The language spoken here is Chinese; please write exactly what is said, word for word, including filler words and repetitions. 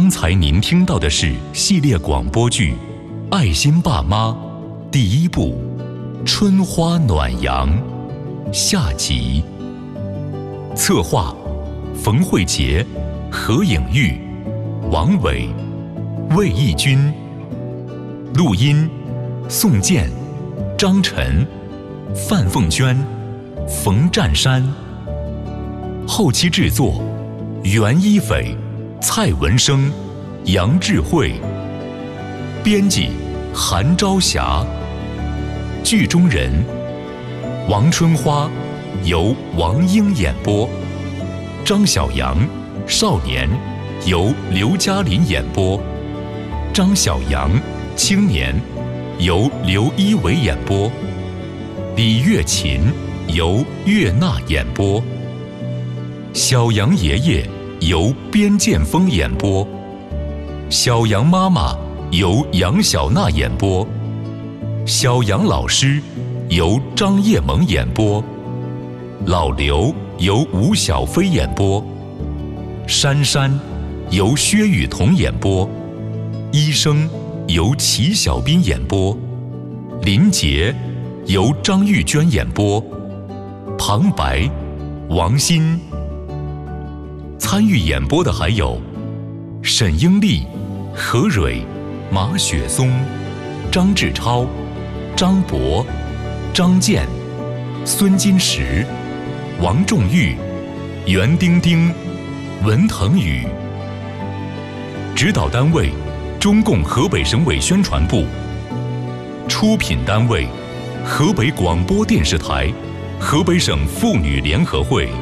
刚才您听到的是系列广播剧《爱心爸妈》第一部《春花暖阳》下集。策划：冯慧杰、何颖玉、王伟、魏义军。录音：宋健、张晨、范凤娟、冯占山。后期制作：袁一斐、蔡文生、杨智慧。编辑：韩朝霞。剧中人：王春花由王英演播，张小阳少年由刘嘉林演播，张小阳青年由刘一伟演播，李月琴由岳娜演播，小杨爷爷由边剑锋演播，小杨妈妈由杨小娜演播，小杨老师由张叶萌演播，老刘由吴小飞演播，珊珊由薛雨桐演播，医生由齐小斌演播，林杰由张玉娟演播，旁白王鑫。参与演播的还有沈英丽、何蕊、马雪松、张志超、张博、张健、孙金石、王仲玉、袁丁丁、文腾宇。指导单位：中共河北省委宣传部。出品单位：河北广播电视台、河北省妇女联合会。